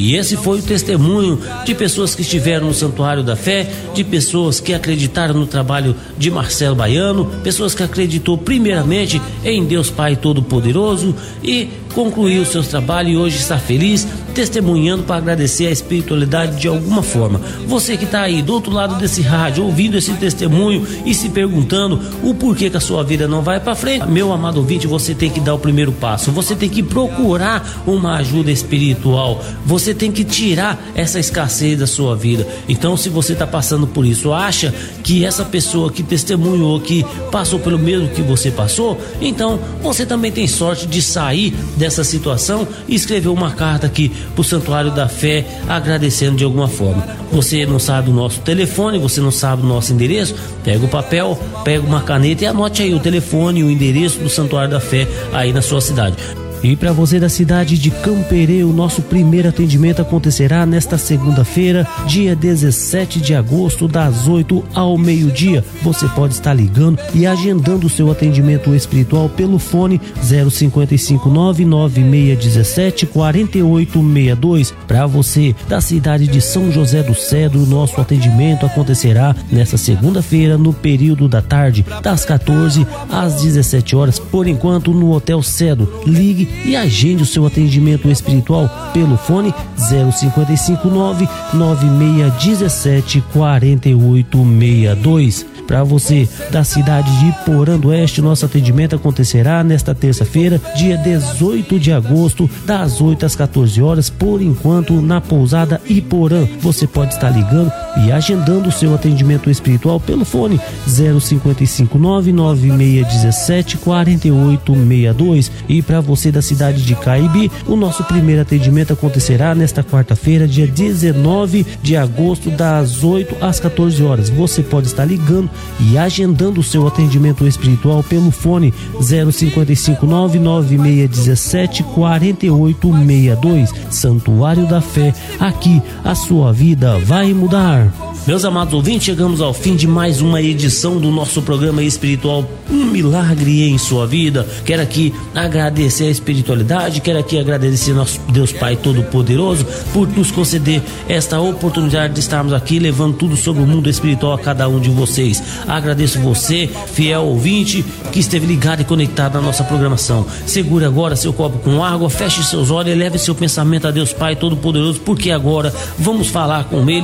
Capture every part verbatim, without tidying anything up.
E esse foi o testemunho de pessoas que estiveram no Santuário da Fé, de pessoas que acreditaram no trabalho de Marcelo Baiano, pessoas que acreditou primeiramente em Deus Pai Todo-Poderoso e concluiu seus trabalhos e hoje está feliz, testemunhando para agradecer a espiritualidade de alguma forma. Você que está aí do outro lado desse rádio, ouvindo esse testemunho e se perguntando o porquê que a sua vida não vai para frente, meu amado ouvinte, você tem que dar o primeiro passo, você tem que procurar uma ajuda espiritual, você tem que tirar essa escassez da sua vida. Então, se você está passando por isso, acha que essa pessoa que testemunhou, que passou pelo mesmo que você passou, então você também tem sorte de sair dessa situação e escrever uma carta aqui pro Santuário da Fé agradecendo de alguma forma. Você não sabe o nosso telefone, você não sabe o nosso endereço, pega o papel, pega uma caneta e anote aí o telefone e o endereço do Santuário da Fé aí na sua cidade. E para você da cidade de Camperê, o nosso primeiro atendimento acontecerá nesta segunda-feira, dia dezessete de agosto, das oito ao meio-dia. Você pode estar ligando e agendando o seu atendimento espiritual pelo fone zero cinco cinco nove nove seis um sete quatro oito seis dois. Para você da cidade de São José do Cedro, nosso atendimento acontecerá nesta segunda-feira no período da tarde, das quatorze às dezessete horas, por enquanto no Hotel Cedro. Ligue e agende o seu atendimento espiritual pelo fone zero cinco cinco nove nove seis um sete quatro oito seis dois. Para você da cidade de Iporã do Oeste, nosso atendimento acontecerá nesta terça-feira, dia dezoito de agosto, das oito às quatorze horas, por enquanto na pousada Iporã. Você pode estar ligando e agendando o seu atendimento espiritual pelo fone zero cinco cinco nove nove seis um sete quatro oito seis dois. E para você da cidade de Caibi, o nosso primeiro atendimento acontecerá nesta quarta-feira, dia dezenove de agosto, das oito às quatorze horas. Você pode estar ligando e agendando o seu atendimento espiritual pelo fone zero cinco cinco nove nove seis um sete quatro oito seis dois. Santuário da Fé, aqui a sua vida vai mudar. Meus amados ouvintes, chegamos ao fim de mais uma edição do nosso programa espiritual Um Milagre em Sua Vida. Quero aqui agradecer a espiritualidade, quero aqui agradecer nosso Deus Pai Todo-Poderoso por nos conceder esta oportunidade de estarmos aqui levando tudo sobre o mundo espiritual a cada um de vocês. Agradeço você, fiel ouvinte, que esteve ligado e conectado na nossa programação. Segure agora seu copo com água, feche seus olhos e leve seu pensamento a Deus Pai Todo-Poderoso, porque agora vamos falar com Ele.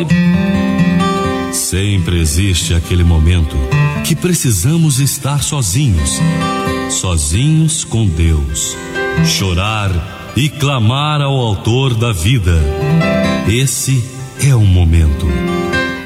Sempre existe aquele momento que precisamos estar sozinhos, sozinhos com Deus, chorar e clamar ao Autor da vida. Esse é o momento.